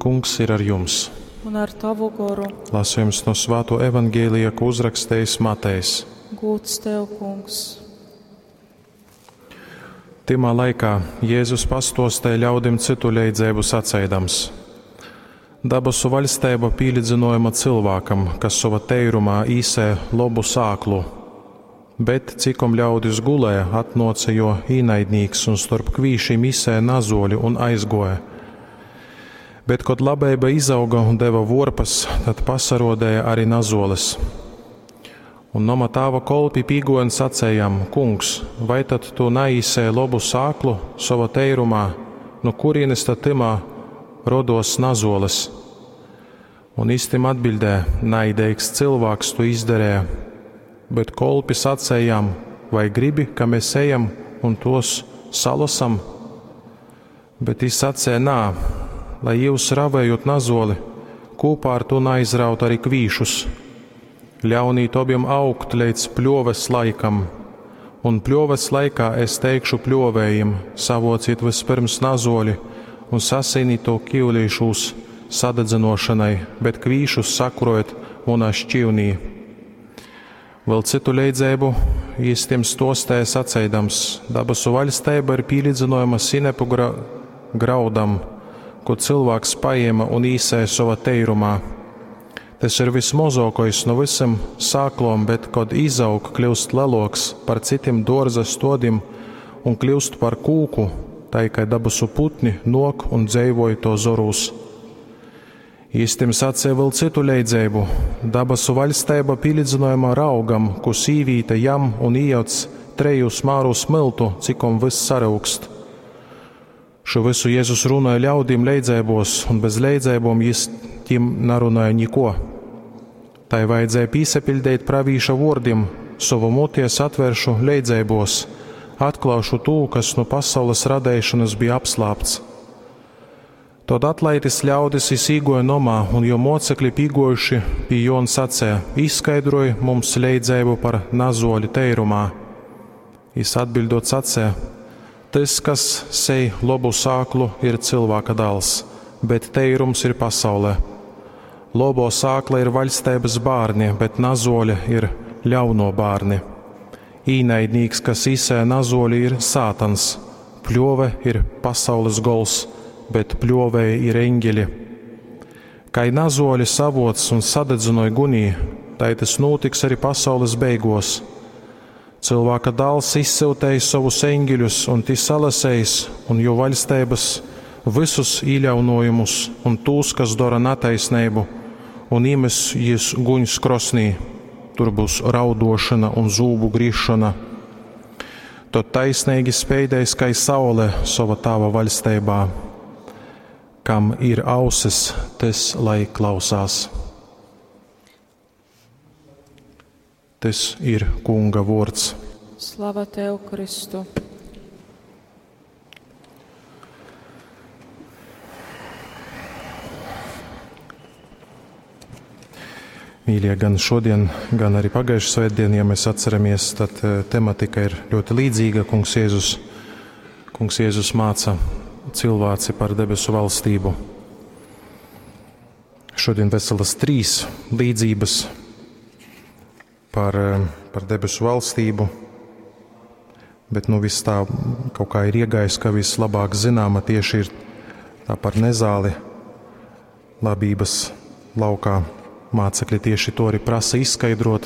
Kungs ir ar jums. Un ar tavu garu. Lasījums no Svēto evaņģēlija, ko uzrakstījis Matejs. Gūts tev, Kungs. Timā laikā Jēzus pastostēja ļaudim citu leidzēbu sacēdams: Dabasu vaļsteiba pīlidzinojama cilvēkam, kas sova teirumā īsē lobu sāklu. Bet cikom ļaudis gulēja, atnoca jo īnaidnīgs un starp kvīšiem īsē nazoļi un aizgoja. Bet, kad labeiba izauga un deva vorpas, tad pasarodēja arī nazoles. Un noma tāva kolpi pīgojan sacējam: Kungs, vai tad tu naīsē lobu sāklu sova teirumā, no kurienes tad timā rodos nazoles? Un īstim atbildē: Naideigs cilvēks tu izdarēja. Bet kolpi sacējām: Vai gribi, ka mēs ejam un tos salasam? Bet viņš sacēja: Nā, lai jūs ravējot nazoli, kopā ar to naizraut arī kvīšus. Ļaunīt obiem augt līdz pļoves laikam, un pļoves laikā es teikšu pļovējiem: savociet vispirms nazoli un sasinīt to kīvlīšūs sadedzinošanai, bet kvīšus sakrojiet munā šķīvnī. Vēl citu leidzēbu īstiem stostēja sacēdams: Dabasu vaļsteiba ir pīlidzinojama sinepu graudam, ko cilvēks paēma un īsēja sova teirumā. Tas ir vismozokais no visam sāklom, bet, kad izaug, kļūst leloks par citiem dorza stodim un kļūst par kūku, tai, kai dabasu putni nok un dzeivoja to zorūs. Īstim sacēja vēl citu leidzēbu: Dabasu vaļsteiba pīlidzinojama raugam, ko sīvīte jam un ījauc 3 smāru smiltu, cikom viss saraukst. Šo visu Jēzus runāja ļaudīm leidzēbos, un bez leidzēbom jis tiem narunāja niko. Tai vajadzēja pīsapildēt pravīša vordiem: Savu muties atvēršu leidzēbos, atklāšu tū, kas no pasaules radēšanas bija apslāpts. Tad atlaitis ļaudis izīgoja nomā, un jo mocekļi pīgojuši pie Jona sacēja: Izskaidroja mums leidzēbu par nazoļu teirumā. Jis atbildot sacēja: Tas, kas sej lobu sāklu, ir cilvēka dēls, bet teirums ir pasaulē. Lobo sākla ir vaļsteibas bārni, bet nazoļa ir ļauno bārni. Īnaidnīgs, kas īsē nazoļi, ir sātans. Pļove ir pasaules gols, bet pļovēji ir eņģeļi. Kai nazoļi savots un sadedzinoja gunī, tai tas notiks arī pasaules beigos. Cilvēka dēls izsiltēja savus eņģeļus un tī salasējis, un jo vaļsteibas visus īļaunojumus un tūs, kas dara netaisnību, un īmes jis guņs krosnī. Tur būs raudošana un zūbu grīšana. Tad taisnīgi spējdējis kai saule sava tāva vaļsteibā. Kam ir ausis, tas lai klausās. Tas ir Kunga vārds. Slava tev, Kristu. Mīļie, gan šodien, gan arī pagājušajā svētdien, ja mēs atceramies, tad tematika ir ļoti līdzīga. Kungs Jēzus māca cilvēci par debesu valstību. Šodien veselas 3 līdzības par debesu valstību, bet viss tā kaut kā ir iegājis, ka vislabāk zināma tieši ir tā par nezāli labības laukā. Mācekļi tieši to arī prasa izskaidrot.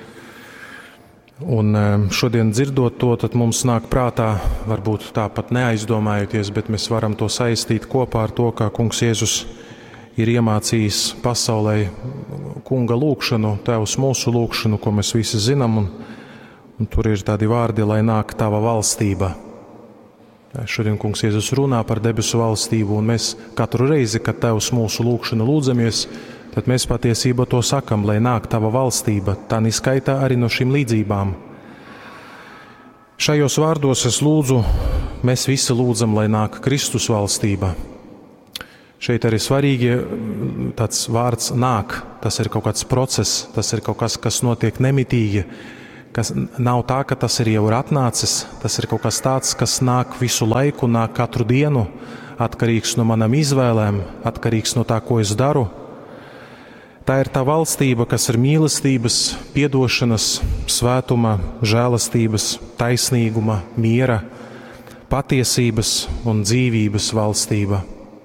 Un šodien dzirdot to, tad mums nāk prātā, varbūt tāpat neaizdomājoties, bet mēs varam to saistīt kopā ar to, kā Kungs Jēzus ir iemācījis pasaulē Kunga lūgšanu, Tēvs mūsu lūgšanu, ko mēs visi zinām, un tur ir tādi vārdi: lai nāk tava valstība. Šodien Kungs Jēzus runā par debesu valstību, un mēs katru reizi, kad Tēvs mūsu lūgšanu lūdzamies, tad mēs patiesībā to sakam: lai nāk tava valstība. Tā neskaitā arī no šīm līdzībām. Šajos vārdos es lūdzu, mēs visi lūdzam, lai nāk Kristus valstība. Šeit arī svarīgi tāds vārds nāk. Tas ir kaut kāds process, tas ir kaut kas notiek nemitīgi. Kas nav tā, ka tas ir jau atnācis. Tas ir kaut kas tāds, kas nāk visu laiku, nāk katru dienu, atkarīgs no manām izvēlēm, atkarīgs no tā, ko es daru. Tā ir tā valstība, kas ir mīlestības, piedošanas, svētuma, žēlastības, taisnīguma, miera, patiesības un dzīvības valstība.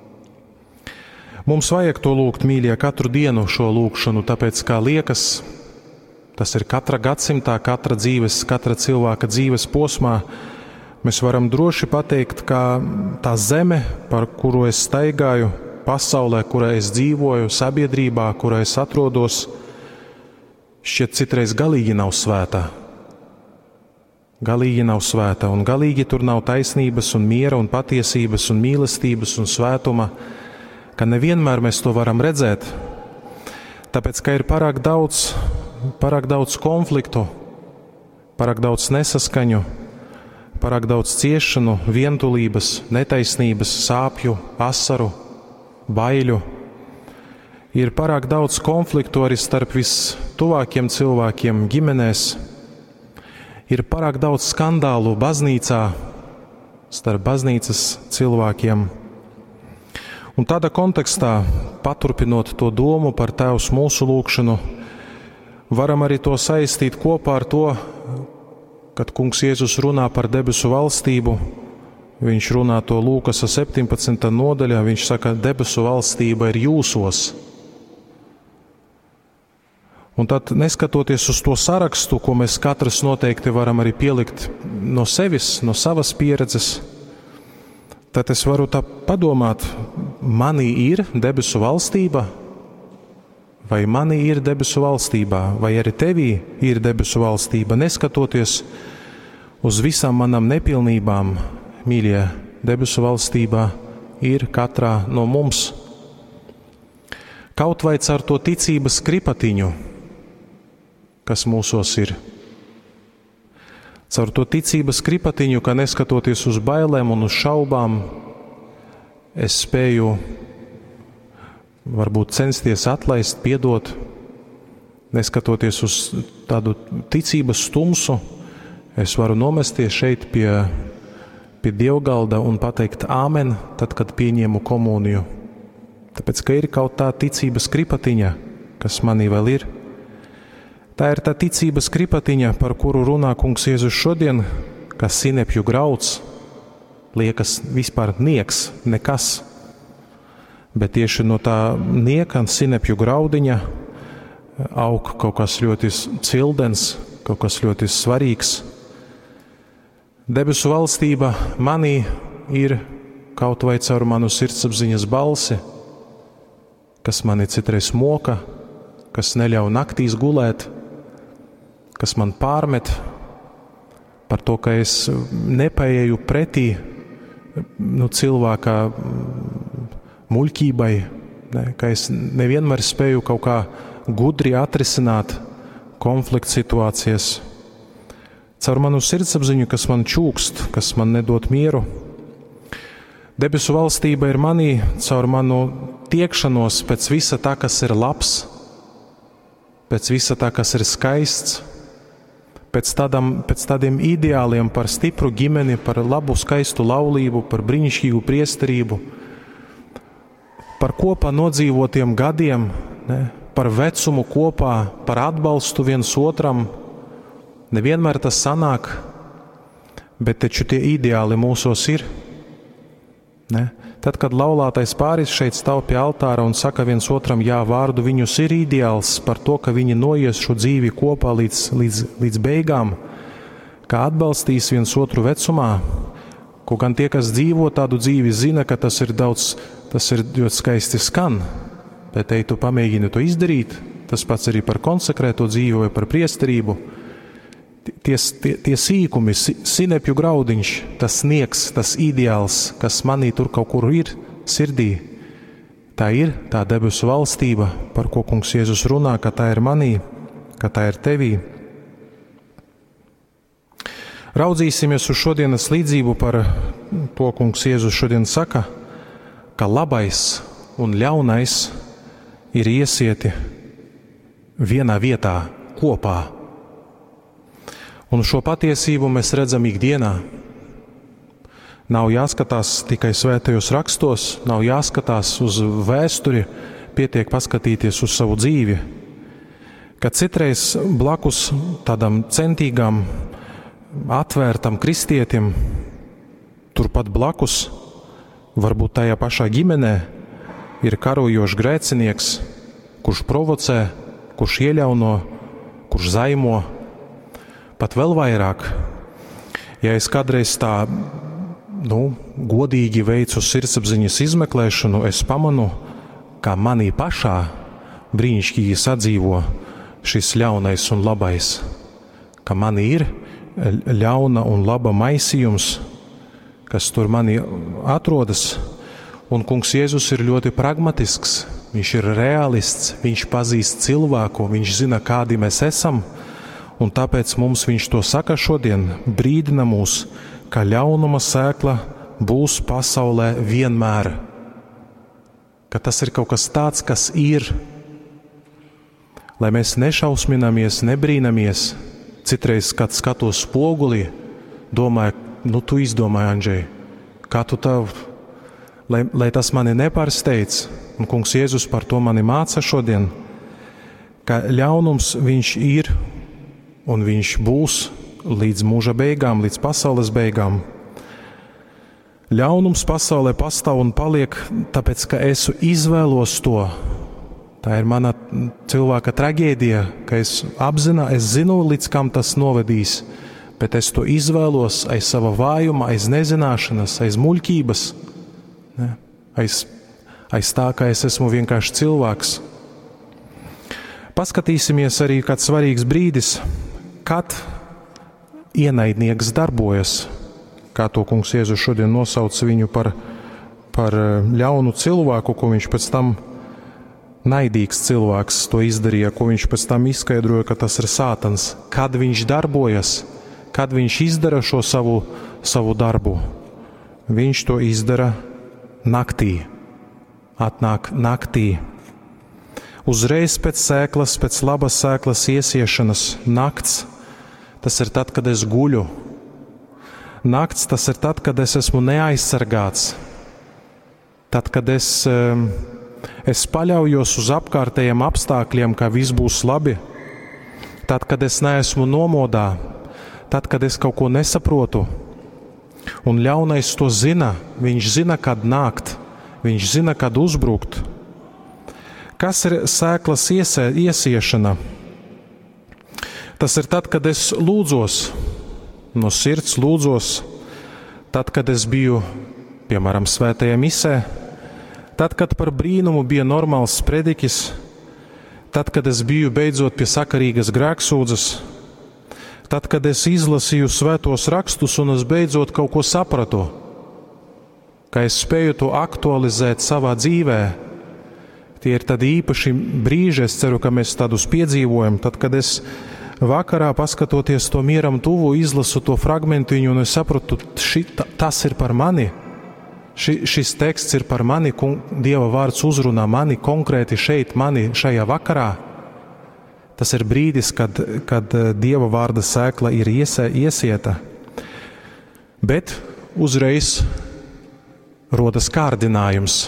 Mums vajag to lūgt, mīļie, katru dienu šo lūgšanu, tāpēc, kā liekas, tas ir katra gadsimtā, katra cilvēka dzīves posmā. Mēs varam droši pateikt, ka tā zeme, par kuru es staigāju, pasaulē, kurā es dzīvoju, sabiedrībā, kurā es atrodos, šķiet citreiz galīgi nav svētā. Galīgi nav svēta, un galīgi tur nav taisnības un miera un patiesības un mīlestības un svētuma, ka nevienmēr mēs to varam redzēt, tāpēc, ka ir pārāk daudz konfliktu, pārāk daudz nesaskaņu, pārāk daudz ciešanu, vientulības, netaisnības, sāpju, asaru, baiļu. Ir pārāk daudz konfliktu arī starp vistuvākiem cilvēkiem, ģimenēs. Ir pārāk daudz skandālu baznīcā, starp baznīcas cilvēkiem. Un tādā kontekstā, paturpinot to domu par Tēvs mūsu lūgšanu, varam arī to saistīt kopā ar to, kad Kungs Jēzus runā par debesu valstību. Viņš runā to Lūkas 17. nodaļā, viņš saka, debesu valstība ir jūsos. Un tad, neskatoties uz to sarakstu, ko mēs katrs noteikti varam arī pielikt no sevis, no savas pieredzes, tad es varu tā padomāt, manī ir debesu valstība, vai manī ir debesu valstībā, vai arī tevī ir debesu valstība, neskatoties uz visām manām nepilnībām. Mīļie, debesu valstībā ir katrā no mums. Kaut vai caur to ticības kripatiņu, kas mūsos ir. Caur to ticības kripatiņu, ka neskatoties uz bailēm un uz šaubām, es spēju varbūt censties atlaist, piedot, neskatoties uz tādu ticības tumsu, es varu nomesties šeit pie dievgalda un pateikt āmen, tad, kad pieņemu komuniju. Tāpēc, ka ir kaut tā ticības kripatiņa, kas manī vēl ir. Tā ir tā ticības kripatiņa, par kuru runā Kungs Jēzus šodien, kā sinepju grauds, liekas vispār nieks, nekas. Bet tieši no tā nieka un sinepju graudiņa aug kaut kas ļoti cildens, kaut kas ļoti svarīgs. Debesu valstība manī ir kaut vai caur manu sirdsapziņas balsi, kas mani citreiz moka, kas neļauj naktīs gulēt, kas man pārmet par to, ka es nepaeju pretī cilvēka muļķībai, ka es nevienmēr spēju kaut kā gudri atrisināt konflikta situācijas. Caur manu sirdsapziņu, kas man čūkst, kas man nedod mieru. Debesu valstība ir manī caur manu tiekšanos pēc visa tā, kas ir labs, pēc visa tā, kas ir skaists, pēc tādiem ideāliem par stipru ģimeni, par labu, skaistu laulību, par brīnišķīgu priesterību, par kopā nodzīvotiem gadiem, par vecumu kopā, par atbalstu viens otram. Nevienmēr tas sanāk, bet taču tie ideāli mūsos ir. Ne? Tad, kad laulātais pāris šeit stāv pie altāra un saka viens otram jā vārdu, viņus ir ideāls par to, ka viņi noies šo dzīvi kopā līdz beigām, kā atbalstīs viens otru vecumā, ko gan tie, kas dzīvo tādu dzīvi, zina, ka tas ir ļoti skaisti skan, bet tu pamēģini to izdarīt, tas pats arī par konsekrēto dzīvi vai par priesterību. Tie sīkumi, sinepju graudiņš, tas sniegs, tas ideāls, kas manī tur kaut kur ir sirdī, tā ir tā debesu valstība, par ko Kungs Jēzus runā, ka tā ir manī, ka tā ir tevī. Raudzīsimies uz šodienas līdzību par to, Kungs Jēzus šodien saka, ka labais un ļaunais ir iesieti vienā vietā kopā. Un šo patiesību mēs redzam ikdienā. Nav jāskatās tikai svētajos rakstos, nav jāskatās uz vēsturi, pietiek paskatīties uz savu dzīvi. Kad citreiz blakus tādam centīgam, atvērtam kristietim, turpat blakus, varbūt tajā pašā ģimenē, ir karojošs grēcinieks, kurš provocē, kurš ieļauno, kurš zaimo, pat vēl vairāk. Ja es kādreiz tā, godīgi veicu sirdsapziņas izmeklēšanu, es pamanu, kā manī pašā brīnišķīgi sadzīvo šis ļaunais un labais, ka manī ir ļauna un laba maisījums, kas tur manī atrodas, un kungs Jēzus ir ļoti pragmatisks, viņš ir realists, viņš pazīst cilvēku, viņš zina, kādi mēs esam, un tāpēc mums viņš to saka šodien, brīdina mūs, ka ļaunuma sēkla būs pasaulē vienmēr, ka tas ir kaut kas tāds, kas ir, lai mēs nešausminamies, nebrīnamies. Citreiz, kad skatos spogulī, domāju, tu izdomāji, Andžej, kā tu tā, lai tas mani nepārsteidz, un kungs Jēzus par to mani māca šodien, ka ļaunums viņš ir, un viņš būs līdz mūža beigām, līdz pasaules beigām. Ļaunums pasaulē pastāv un paliek, tāpēc, ka es izvēlos to. Tā ir mana cilvēka traģēdija, ka es zinu, līdz kam tas novedīs, bet es to izvēlos aiz sava vājuma, aiz nezināšanas, aiz muļķības, aiz tā, ka es esmu vienkārši cilvēks. Paskatīsimies arī kāds svarīgs brīdis, kad ienaidnieks darbojas, kā to kungs Jēzus šodien nosauc viņu par ļaunu cilvēku, ko viņš pēc tam naidīgs cilvēks to izdarīja, ko viņš pēc tam izskaidroja, ka tas ir Sātans. Kad viņš darbojas, kad viņš izdara šo savu darbu, viņš to izdara naktī, atnāk naktī. Uzreiz pēc sēklas, pēc labas sēklas iesiešanas, nakts, tas ir tad, kad es guļu. Nakts, tas ir tad, kad es esmu neaizsargāts. Tad, kad es paļaujos uz apkārtējiem apstākļiem, ka viss būs labi. Tad, kad es neesmu nomodā. Tad, kad es kaut ko nesaprotu. Un ļaunais to zina. Viņš zina, kad nākt. Viņš zina, kad uzbrukt. Kas ir sēklas iesiešana? Tas ir tad, kad es lūdzos, no sirds lūdzos, tad, kad es biju, piemēram, svētajā misē, tad, kad par brīnumu bija normāls predikis, tad, kad es biju beidzot pie sakarīgas grēksūdzes, tad, kad es izlasīju svētos rakstus un es beidzot kaut ko sapratu, ka es spēju to aktualizēt savā dzīvē. Tie ir tādi īpaši brīži, es ceru, ka mēs tādus piedzīvojam, tad, kad es vakarā, paskatoties to mieram tuvu, izlasu to fragmentiņu un es sapratu, tas ir par mani. Šis teksts ir par mani, Dieva vārds uzrunā mani konkrēti šeit, mani šajā vakarā. Tas ir brīdis, kad Dieva vārda sēkla ir iesieta. Bet uzreiz rodas kārdinājums.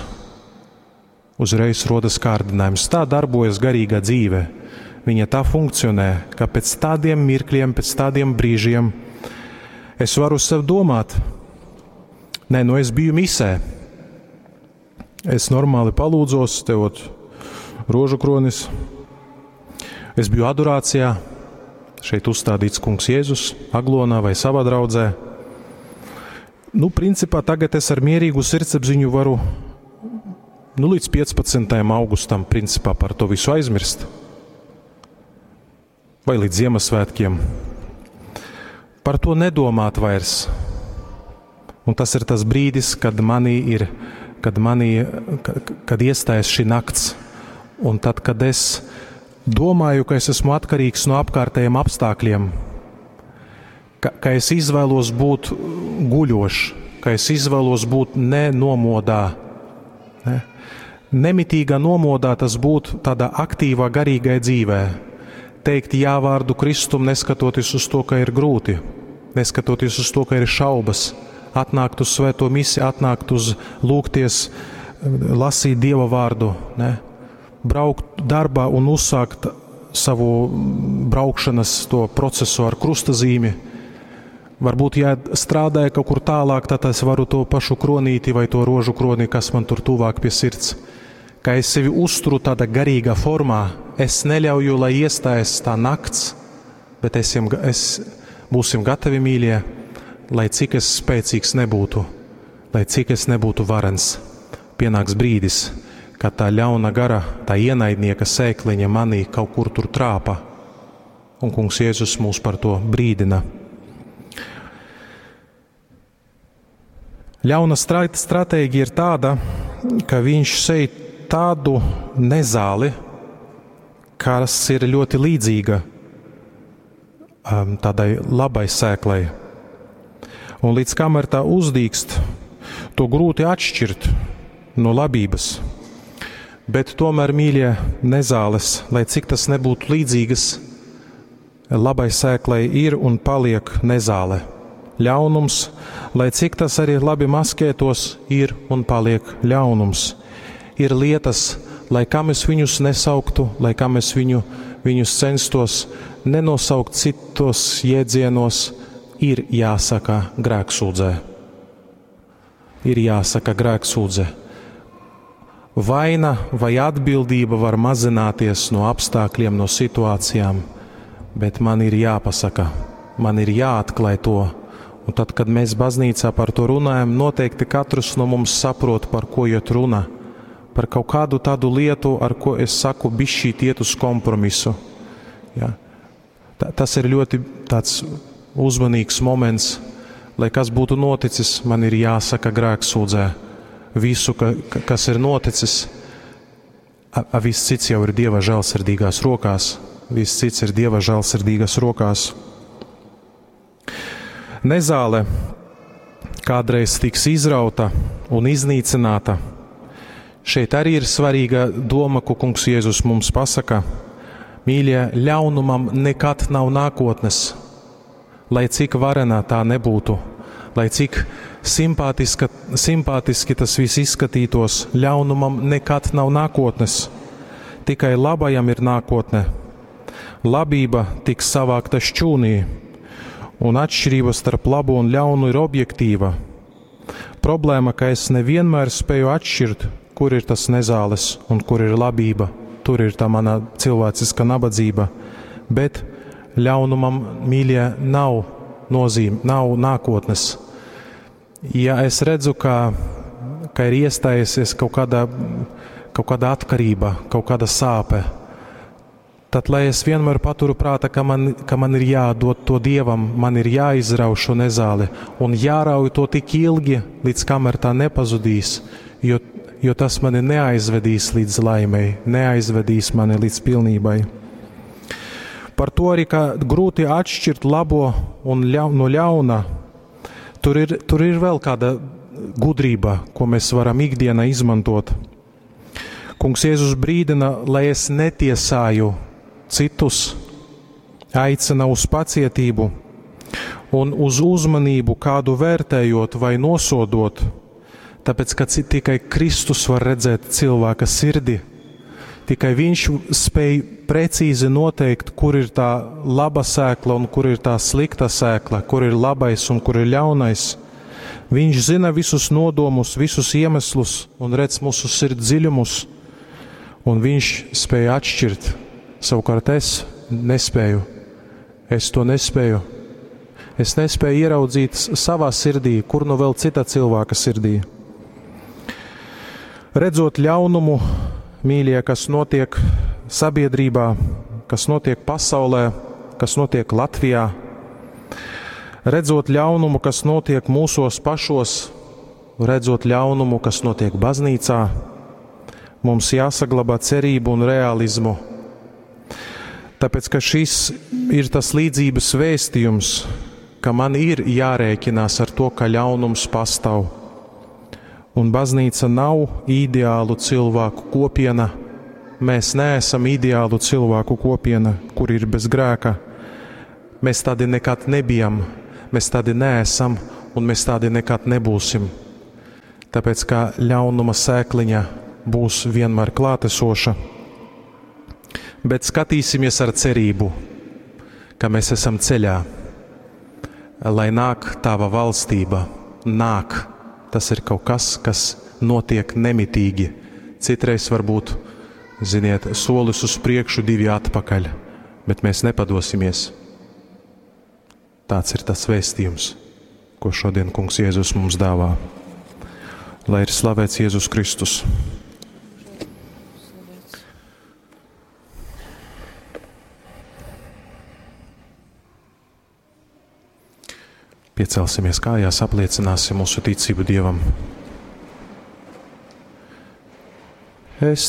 Tā darbojas garīgā dzīve. Viņa tā funkcionē, ka pēc tādiem mirkļiem, pēc tādiem brīžiem es varu sev domāt, es biju misē. Es normāli palūdzos, tevot rožu kronis. Es biju adorācijā, šeit uzstādīts kungs Jēzus, Aglonā vai savā draudzē. Principā tagad es ar mierīgu sirdsapziņu varu līdz 15. augustam principā par to visu aizmirst. Vai līdz Ziemassvētkiem. Par to nedomāt vairs. Un tas ir tas brīdis, kad iestājas šī nakts. Un tad, kad es domāju, ka es esmu atkarīgs no apkārtējiem apstākļiem, ka es izvēlos būt guļošs, ka es izvēlos būt nenomodā. Nemitīgā nomodā tas būtu tādā aktīvā garīgai dzīvē. Teikt jā vārdu Kristum, neskatoties uz to, ka ir grūti, neskatoties uz to, ka ir šaubas, atnākt uz svēto misiju, atnākt uz lūgties, lasīt Dieva vārdu, ne? Braukt darbā un uzsākt savu braukšanas to procesu ar krustazīmi. Varbūt, ja strādāja kaut kur tālāk, tad es varu to pašu kronīti vai to rožu kroni, kas man tur tuvāk pie sirds. Kā es sevi uzturu tādā garīgā formā, es neļauju, lai iestājas tā nakts, bet būsim gatavi, mīļie, lai cik es spēcīgs nebūtu, lai cik es nebūtu varens. Pienāks brīdis, kad tā ļauna gara, tā ienaidnieka sēkliņa manī kaut kur tur trāpa, un Kungs Jēzus mūs par to brīdina. Ļauna stratēģija ir tāda, ka viņš sēj tādu nezāli, kas ir ļoti līdzīga tādai labai sēklai. Un līdz kamēr tā uzdīkst, to grūti atšķirt no labības. Bet tomēr, mīļie, nezāles, lai cik tas nebūtu līdzīgas, labai sēklai ir un paliek nezāle. Ļaunums, lai cik tas arī labi maskētos, ir un paliek ļaunums. Ir lietas, lai kā mēs viņus nesauktu, lai kā mēs viņus censtos nenosaukt citos jēdzienos, ir jāsaka grēksūdzē. Ir jāsaka grēksūdzē. Vaina vai atbildība var mazināties no apstākļiem, no situācijām, bet man ir jāpasaka, man ir jāatklāj to. Un tad, kad mēs baznīcā par to runājam, noteikti katrs no mums saprot, par ko iet runa. Par kaut kādu tādu lietu, ar ko es saku, bišķīt iet uz kompromisu. Ja? Tas ir ļoti tāds uzmanīgs moments, lai kas būtu noticis, man ir jāsaka grēksūdzē. Visu, kas ir noticis, viss cits jau ir Dieva žēlsirdīgās rokās. Viss cits ir Dieva žēlsirdīgās rokās. Nezāle kādreiz tiks izrauta un iznīcināta. Šeit arī ir svarīga doma, ko Kungs Jēzus mums pasaka. Mīļie, ļaunumam nekad nav nākotnes, lai cik varenā tā nebūtu, lai cik simpātiski tas viss izskatītos, ļaunumam nekad nav nākotnes. Tikai labajam ir nākotne. Labība tiks savākta šķūnī, un atšķirība starp labu un ļaunu ir objektīva. Problēma, ka es nevienmēr spēju atšķirt, kur ir tas nezāles un kur ir labība. Tur ir tā mana cilvēciska nabadzība. Bet ļaunumam, mīļie, nav nozīme, nav nākotnes. Ja es redzu, ka ir iestājusies kaut kāda atkarība, kaut kāda sāpe, tad, lai es vienmēr paturu prātā, ka man ir jādod to Dievam, man ir jāizrauj šo nezāli un jārauj to tik ilgi, līdz kamēr tā nepazudīs, jo tas mani neaizvedīs līdz laimei, neaizvedīs mani līdz pilnībai. Par to arī, ka grūti atšķirt labo un no ļauna, tur ir vēl kāda gudrība, ko mēs varam ikdienā izmantot. Kungs Jēzus brīdina, lai es netiesāju citus, aicina uz pacietību un uz uzmanību kādu vērtējot vai nosodot, tāpēc, ka tikai Kristus var redzēt cilvēka sirdi. Tikai viņš spēj precīzi noteikt, kur ir tā laba sēkla un kur ir tā slikta sēkla, kur ir labais un kur ir ļaunais. Viņš zina visus nodomus, visus iemeslus un redz mūsu sirds dziļumus, un viņš spēj atšķirt. Savukārt es nespēju. Es to nespēju. Es nespēju ieraudzīt savā sirdī, kur nu vēl cita cilvēka sirdī. Redzot ļaunumu, mīļie, kas notiek sabiedrībā, kas notiek pasaulē, kas notiek Latvijā, redzot ļaunumu, kas notiek mūsos pašos, redzot ļaunumu, kas notiek baznīcā, mums jāsaglabā cerību un realismu. Tāpēc, ka šis ir tas līdzības vēstījums, ka man ir jārēķinās ar to, ka ļaunums pastāv. Un baznīca nav ideālu cilvēku kopiena. Mēs neesam ideālu cilvēku kopiena, kur ir bez grēka. Mēs tādi nekad nebijam, mēs tādi neesam, un mēs tādi nekad nebūsim. Tāpēc, kā ļaunuma sēkliņa būs vienmēr klātesoša, bet skatīsimies ar cerību, ka mēs esam ceļā, lai nāk tava valstība. Nāk, tas ir kaut kas, kas notiek nemitīgi. Citreiz varbūt, ziniet, solis uz priekšu, 2 atpakaļ, bet mēs nepadosimies. Tāds ir tas vēstījums, ko šodien Kungs Jēzus mums dāvā. Lai ir slavēts Jēzus Kristus. Piecelsimies kājās, apliecināsim mūsu ticību Dievam. Es